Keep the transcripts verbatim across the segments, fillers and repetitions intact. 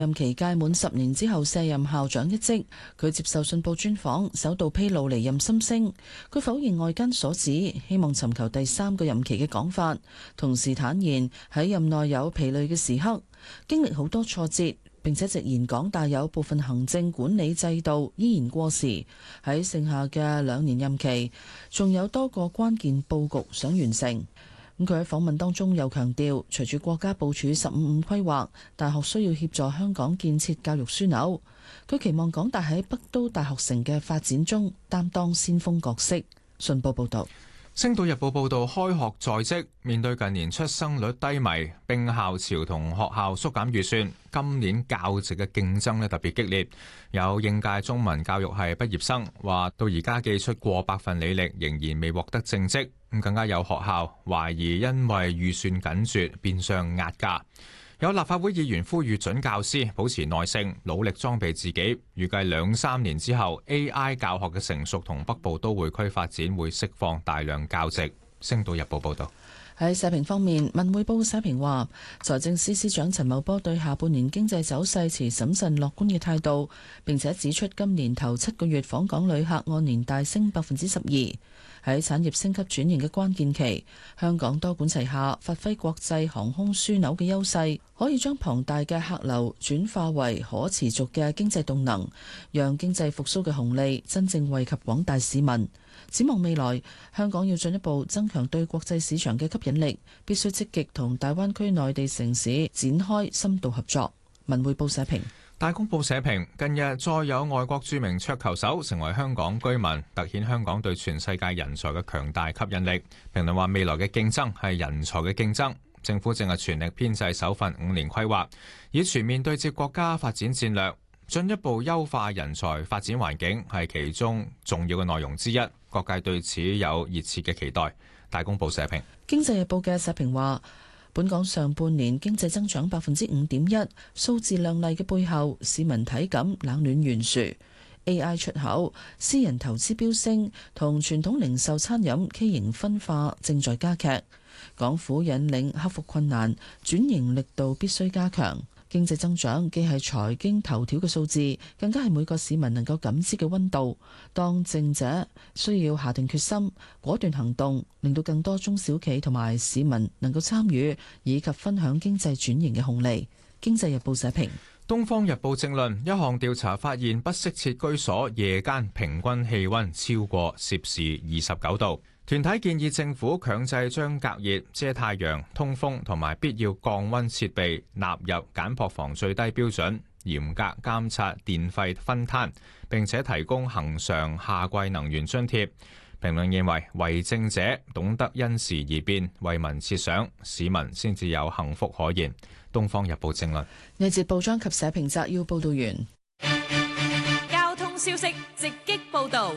任期屆滿十年之後卸任校長一職。佢接受信報專訪，首度披露離任心聲。佢否認外間所指希望尋求第三個任期嘅講法，同時坦言喺任內有疲累嘅時刻，經歷好多挫折，並且直言港大有部分行政管理制度依然過時。喺剩下嘅兩年任期，仲有多個關鍵佈局想完成。咁佢喺訪問當中又強調，隨住國家部署十五五規劃，大學需要協助香港建設教育樞紐。佢期望港大喺北都大學城嘅發展中擔當先鋒角色。信報報導。 星島日報報導，開學在即，面對近年出生率低迷、並校潮同學校縮減預算，今年教職嘅競爭咧特別激烈。有應屆中文教育系畢業生話，到而家寄出過百份履歷，仍然未獲得正職。咁更加有學校懷疑因為預算緊絀，變相壓價。有立法會議員呼籲準教師保持耐性，努力裝備自己。預計兩三年之後 A I 教學嘅成熟同北部都會區發展會釋放大量教職。星島日報報道。 喺社評方面，文匯報社評話，財政司司長陳茂波對下半年經濟走勢持審慎樂觀嘅態度，並且指出今年頭七個月訪港旅客按年大升百分之十二。喺產業升級轉型嘅關鍵期，香港多管齊下，發揮國際航空樞紐嘅優勢，可以將龐大嘅客流轉化為可持續嘅經濟動能，讓經濟復甦嘅紅利真正惠及廣大市民。展望未來，香港要進一步增強對國際市場嘅吸引力，必須積極同大灣區內地城市展開深度合作。文匯報社評。 大公報社評，近日再有外國著名桌球手成為香港居民，凸顯香港對全世界人才嘅強大吸引力。評論話，未來嘅競爭係人才嘅競爭，政府正係全力編製首份五年規劃，以全面對接國家發展戰略，進一步優化人才發展環境，係其中重要嘅內容之一。各界對此有熱切嘅期待。大公報社評。 經濟日報嘅社評話，本港上半年經濟增長百分之五點一，數字亮麗嘅背後，市民體感冷暖懸殊。A I 出口、私人投資飆升，同傳統零售餐飲畸形分化正在加劇。港府引領克服困難，轉型力度必須加強。經濟增長既係財經頭條嘅數字，更加係每個市民能夠感知嘅溫度。當政者需要下定決心，果斷行動，令到更多中小企同埋市民能夠參與，以及分享經濟轉型嘅紅利。經濟日報社評。 東方日報正論，一項調查發現，不適切居所夜間平均氣溫超過攝氏二十九度。團體建議政府強制將隔熱、遮太陽、通風同埋必要降溫設備納入簡樸房最低標準，嚴格監察電費分攤，並且提供恆常夏季能源津貼。評論認為，為政者懂得因時而變，為民設想，市民先至有幸福可言。東方日報正論。 呢節報章及社評摘要報道完。 交通消息直擊報道。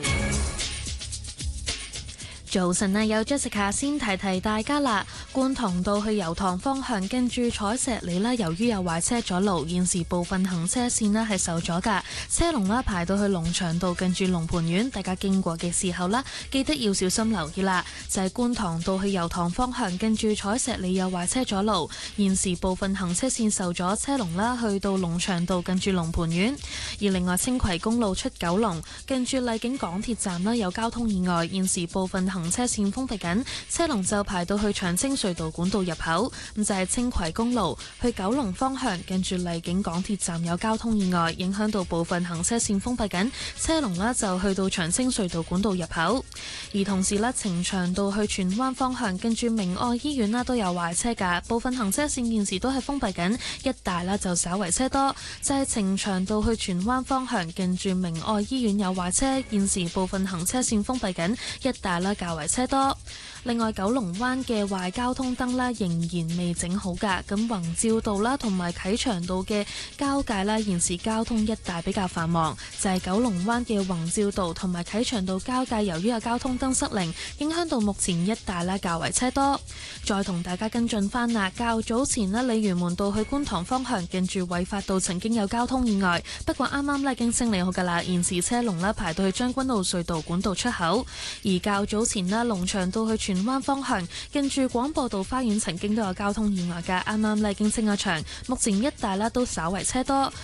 早晨啊，有 Jessica 先提提大家啦。觀塘道去油塘方向，跟住彩石里啦，由於有壞車阻路，現時部分行車線咧係受阻噶，車龍啦排到去龍翔道近住龍蟠苑，大家經過嘅時候啦，記得要小心留意啦。就係觀塘道去油塘方向，跟住彩石里有壞車阻路，現時部分行車線受阻，車龍啦去到龍翔道近住龍蟠苑。而另外青葵公路出九龍，近住荔景港鐵站啦有交通意外，現時部分行車線封閉緊，車龍就排到去長青隧道管道入口。咁就係青葵公路去九龍方向，近住荔景港鐵站有交通意外，影響到部分行車線封閉緊，車龍呢就去到長青隧道管道入口。而同時呢，呈祥道去荃灣方向，近住明愛醫院啦都有壞車噶，部分行車線現時都係封閉緊，一帶啦就稍為車多。就係呈祥道去荃灣方向，近住明愛醫院有壞車，現時部分行車線封閉緊，一帶啦較為車多。另外九龍灣嘅壞交通燈啦仍然未整好噶，咁宏照道啦同埋啟祥道嘅交界啦，現時交通一帶比較繁忙。就係九龍灣嘅宏照道同埋啟祥道交界，由於有交通燈失靈，影響到目前一帶啦較為車多。再同大家跟進翻啦，較早前咧鯉魚門道去觀塘方向，近住偉發道曾經有交通意外，不過啱啱咧已經清理好噶啦，現時車龍咧排到去將軍澳隧道管道出口。而較早前前啦，龍翔道去荃灣方向，近住廣播道花園曾經都有交通意外嘅，啱啱咧已經清咗場，目前一帶咧都稍為車多。